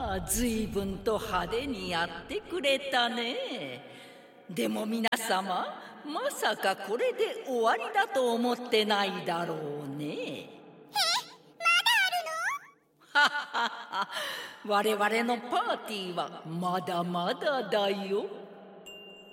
ずいぶんと派手にやってくれたね。でも皆様、まさかこれで終わりだと思ってないだろうね。我々のパーティーはまだまだだよ。